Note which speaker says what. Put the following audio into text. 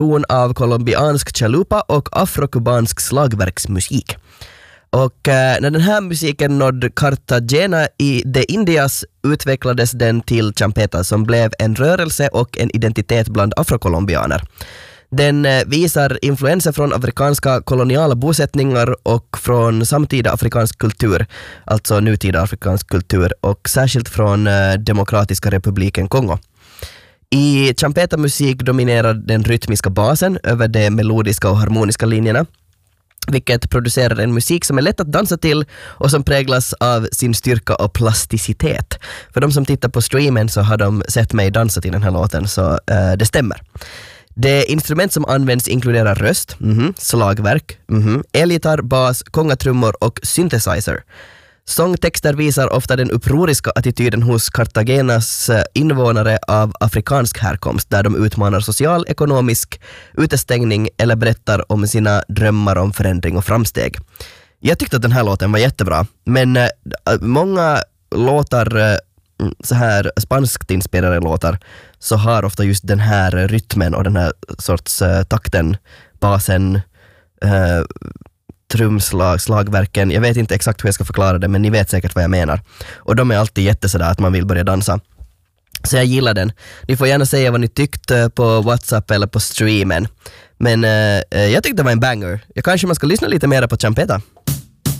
Speaker 1: av colombiansk chalupa och afrokubansk slagverksmusik. Och när den här musiken nådde Cartagena i de Indias utvecklades den till champeta som blev en rörelse och en identitet bland afrokolombianer. Den visar influenser från afrikanska koloniala bosättningar och från samtida afrikansk kultur, alltså nutida afrikansk kultur, och särskilt från Demokratiska republiken Kongo. I champeta-musik dominerar den rytmiska basen över de melodiska och harmoniska linjerna, vilket producerar en musik som är lätt att dansa till och som präglas av sin styrka och plasticitet. För de som tittar på streamen så har de sett mig dansa till den här låten, så det stämmer. De instrument som används inkluderar röst, slagverk, elgitarr, bas, kongatrummor och synthesizer. Sångtexter visar ofta den upproriska attityden hos Cartagenas invånare av afrikansk härkomst, där de utmanar social, ekonomisk utestängning eller berättar om sina drömmar om förändring och framsteg. Jag tyckte att den här låten var jättebra, men många låtar, så här spanskt inspirerade låtar, så har ofta just den här rytmen och den här sorts takten, basen, trumslag, slagverken. Jag vet inte exakt hur jag ska förklara det, men ni vet säkert vad jag menar. Och de är alltid jättesådär att man vill börja dansa. Så jag gillar den. Ni får gärna säga vad ni tyckte på WhatsApp eller på streamen. Men jag tyckte det var en banger. Kanske man ska lyssna lite mer på champeta.